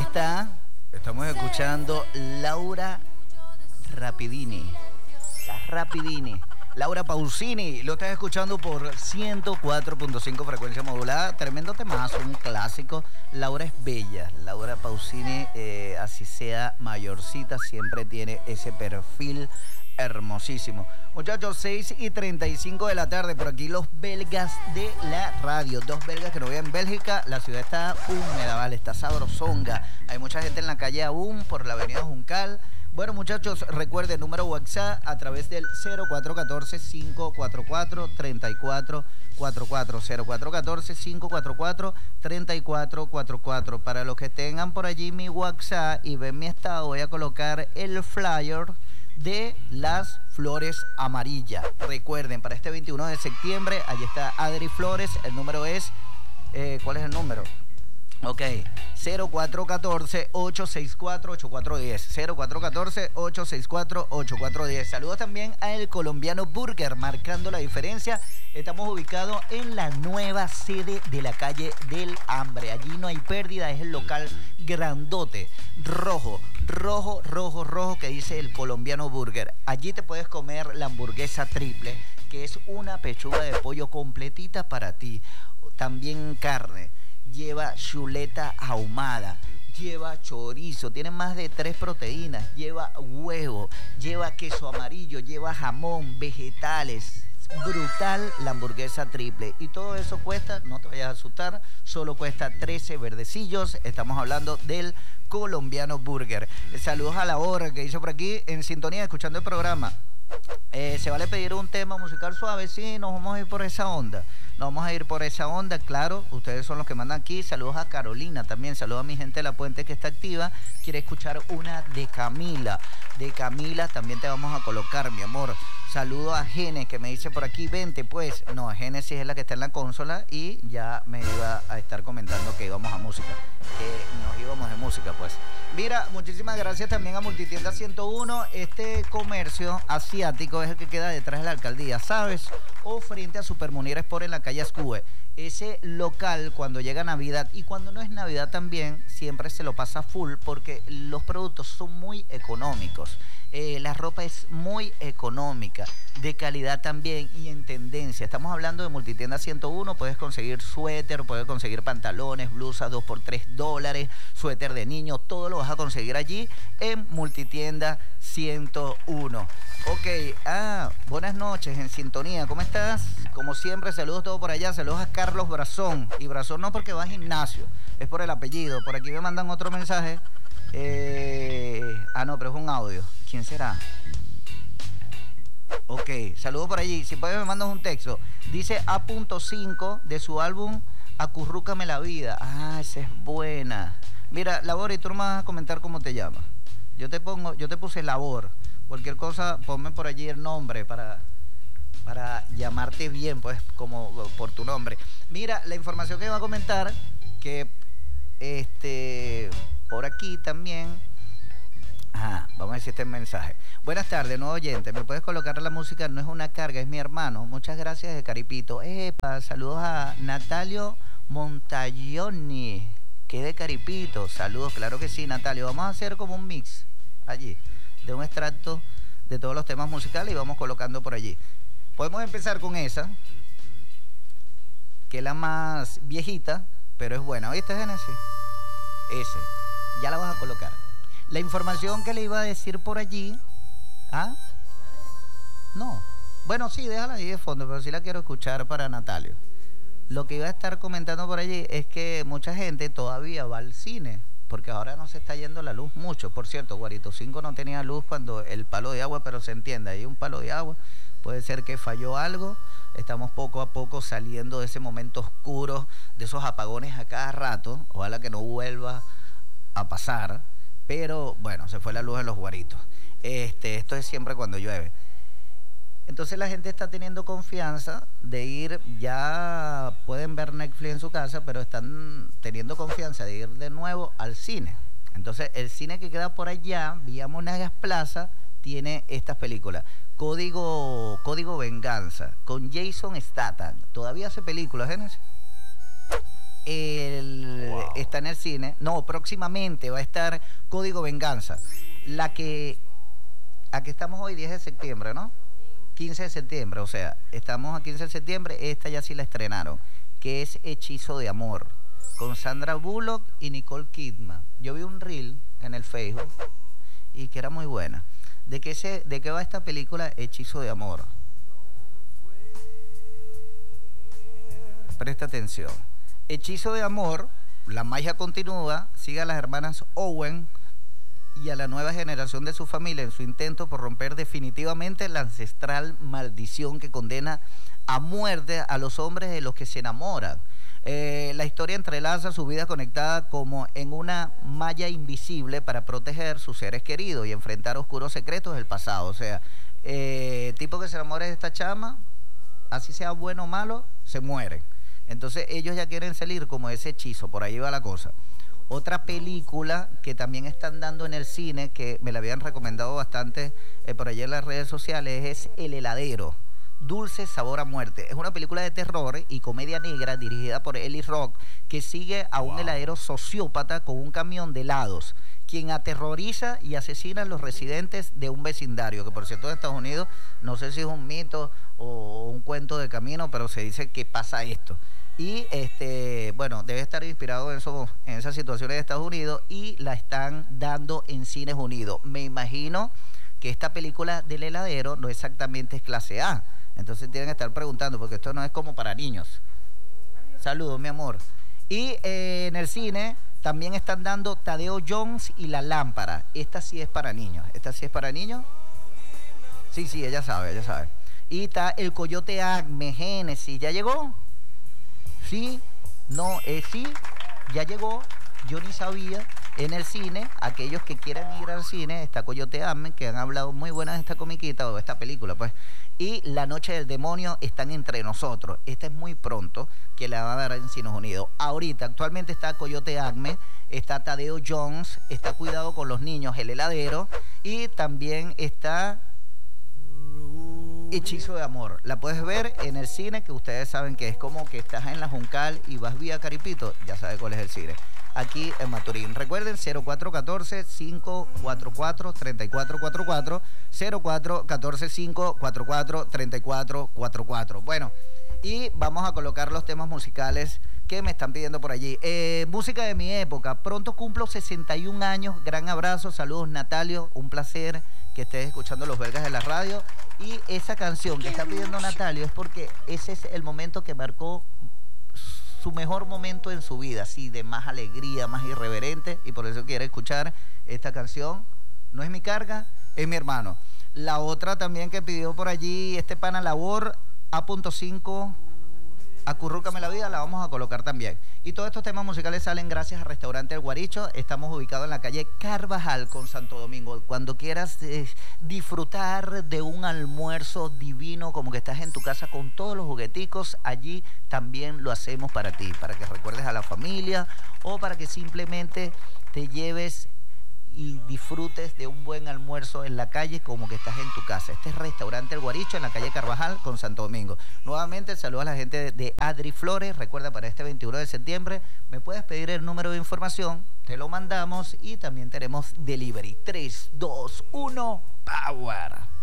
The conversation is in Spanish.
está. Estamos escuchando Laura Rapidini. La Rapidini. Laura Pausini, lo estás escuchando por 104.5 frecuencia modulada. Tremendo temazo, un clásico. Laura es bella. Laura Pausini, así sea mayorcita, siempre tiene ese perfil hermosísimo. Muchachos, 6:35 de la tarde. Por aquí los belgas de la radio. Dos belgas que no viven en Bélgica. La ciudad está húmeda, ¿vale? Está sabrosonga. Hay mucha gente en la calle aún por la avenida Juncal. Bueno, muchachos, recuerden, número WhatsApp a través del 0414-544-3444. 0414-544-3444. Para los que tengan por allí mi WhatsApp y ven mi estado, voy a colocar el flyer de las flores amarillas. Recuerden, para este 21 de septiembre, allí está Adri Flores. El número es, ¿cuál es el número? Ok, 0414-864-8410. 0414-864-8410. Saludos también a El Colombiano Burger, marcando la diferencia. Estamos ubicados en la nueva sede de la calle del Hambre. Allí no hay pérdida, es el local grandote, rojo, que dice El Colombiano Burger. Allí te puedes comer la hamburguesa triple, que es una pechuga de pollo completita para ti. También carne. Lleva chuleta ahumada, lleva chorizo, tiene más de 3 proteínas, lleva huevo, lleva queso amarillo, lleva jamón, vegetales. Brutal la hamburguesa triple. Y todo eso cuesta, no te vayas a asustar, solo cuesta 13 verdecillos. Estamos hablando del Colombiano Burger. Saludos a la hora que dice por aquí, en sintonía, escuchando el programa. ¿Se vale pedir un tema musical suave? Sí, nos vamos a ir por esa onda. Nos vamos a ir por esa onda, claro. Ustedes son los que mandan aquí. Saludos a Carolina también. Saludos a mi gente de La Puente que está activa. Quiere escuchar una de Camila. De Camila también te vamos a colocar, mi amor. Saludos a Genes que me dice por aquí, vente pues. No, Genes sí es la que está en la consola y ya me iba a estar comentando que íbamos a música. Que nos íbamos de música, pues. Mira, muchísimas gracias también a Multitienda 101. Este comercio asiático es el que queda detrás de la alcaldía, ¿sabes? O frente a Supermunier Sport en la calle Ascue. Ese local, cuando llega Navidad y cuando no es Navidad también, siempre se lo pasa full porque los productos son muy económicos. La ropa es muy económica, de calidad también y en tendencia. Estamos hablando de Multitienda 101, puedes conseguir suéter, puedes conseguir pantalones, blusas 2 por $3, suéter de niño, todo lo vas a conseguir allí en Multitienda 101. Ok, buenas noches, en sintonía, ¿cómo estás? Como siempre, saludos todo por allá, saludos a Carlos Brazón, y Brazón no porque va al gimnasio, es por el apellido. Por aquí me mandan otro mensaje. No, pero es un audio. ¿Quién será? Ok, saludos por allí. Si puedes me mandas un texto. Dice A.5 de su álbum Acurrúcame la vida. Esa es buena. Mira, Labor, y tú me vas a comentar cómo te llamas. Yo te puse Labor. Cualquier cosa, ponme por allí el nombre para llamarte bien, pues, como por tu nombre. Mira, la información que iba a comentar, que por aquí también. Vamos a ver si este mensaje. Buenas tardes, nuevo oyente. ¿Me puedes colocar la música? No es una carga, es mi hermano. Muchas gracias de Caripito. Saludos a Natalio Montaglioni, que es de Caripito. Saludos, claro que sí, Natalio. Vamos a hacer como un mix allí, de un extracto de todos los temas musicales y vamos colocando por allí. Podemos empezar con esa, que es la más viejita, pero es buena. ¿Oíste, Genesis? Ese. Ya la vas a colocar. La información que le iba a decir por allí. No. Bueno, sí, déjala ahí de fondo, pero sí la quiero escuchar para Natalio. Lo que iba a estar comentando por allí es que mucha gente todavía va al cine, porque ahora no se está yendo la luz mucho. Por cierto, Guarito 5 no tenía luz cuando el palo de agua, pero se entiende, hay un palo de agua. Puede ser que falló algo. Estamos poco a poco saliendo de ese momento oscuro, de esos apagones a cada rato. Ojalá que no vuelva a pasar. Pero bueno, se fue la luz en los Guaritos. Esto es siempre cuando llueve. Entonces la gente está teniendo confianza de ir, ya pueden ver Netflix en su casa, pero están teniendo confianza de ir de nuevo al cine. Entonces el cine que queda por allá, vía Monagas Plaza, tiene estas películas. Código Venganza, con Jason Statham. ¿Todavía hace películas, Genesis? está en el cine. No, próximamente va a estar Código Venganza. A que estamos hoy 10 de septiembre, ¿no? 15 de septiembre, o sea, estamos a 15 de septiembre, esta ya sí la estrenaron, que es Hechizo de Amor, con Sandra Bullock y Nicole Kidman. Yo vi un reel en el Facebook y que era muy buena. ¿De qué va esta película Hechizo de Amor? Presta atención. Hechizo de Amor, la magia continúa, sigue a las hermanas Owen y a la nueva generación de su familia en su intento por romper definitivamente la ancestral maldición que condena a muerte a los hombres de los que se enamoran. La historia entrelaza su vida conectada como en una malla invisible para proteger sus seres queridos y enfrentar oscuros secretos del pasado. O sea, tipo que se enamore de esta chama, así sea bueno o malo, se mueren. Entonces ellos ya quieren salir como ese hechizo, por ahí va la cosa. Otra película que también están dando en el cine, que me la habían recomendado bastante por allá en las redes sociales, es El Heladero, Dulce Sabor a Muerte. Es una película de terror y comedia negra dirigida por Eli Roth, que sigue a un heladero sociópata con un camión de helados, quien aterroriza y asesina a los residentes de un vecindario, que por cierto en Estados Unidos, no sé si es un mito o un cuento de camino, pero se dice que pasa esto. Y bueno, debe estar inspirado en esas situaciones de Estados Unidos y la están dando en Cines Unidos. Me imagino que esta película del heladero no exactamente es clase A. Entonces tienen que estar preguntando, porque esto no es como para niños. Saludos, mi amor. Y en el cine también están dando Tadeo Jones y La Lámpara. Esta sí es para niños. ¿Esta sí es para niños? Sí, ella sabe, ella sabe. Y está El Coyote Acme, Génesis. ¿Ya llegó? Sí, no, sí, ya llegó, yo ni sabía. En el cine, aquellos que quieran ir al cine, está Coyote Amen, que han hablado muy buenas de esta comiquita o de esta película, pues. Y La Noche del Demonio están entre nosotros. Esta es muy pronto, que la van a dar en Cines Unidos. Ahorita, actualmente está Coyote Acme, está Tadeo Jones, está Cuidado con los Niños, El Heladero, y también está Hechizo de Amor. La puedes ver en el cine, que ustedes saben que es como que estás en la Juncal y vas vía Caripito, ya sabes cuál es el cine. Aquí en Maturín. Recuerden 0414-544-3444, 0414-544-3444. Bueno, y vamos a colocar los temas musicales que me están pidiendo por allí. Música de mi época. Pronto cumplo 61 años. Gran abrazo. Saludos, Natalio. Un placer que estés escuchando Los Belgas de la Radio. Y esa canción que está pidiendo Natalio es porque ese es el momento que marcó su mejor momento en su vida, así de más alegría, más irreverente, y por eso quiere escuchar esta canción. No es mi carga, es mi hermano. La otra también que pidió por allí este pana Labor, A.5, Acurrúcame la Vida, la vamos a colocar también. Y todos estos temas musicales salen gracias al restaurante El Guaricho. Estamos ubicados en la calle Carvajal con Santo Domingo. Cuando quieras disfrutar de un almuerzo divino, como que estás en tu casa con todos los jugueticos, allí también lo hacemos para ti, para que recuerdes a la familia o para que simplemente te lleves y disfrutes de un buen almuerzo en la calle como que estás en tu casa. Este es Restaurante El Guaricho en la calle Carvajal con Santo Domingo. Nuevamente saludo a la gente de Adri Flores. Recuerda, para este 21 de septiembre me puedes pedir el número de información, te lo mandamos y también tenemos delivery. 3, 2, 1, power.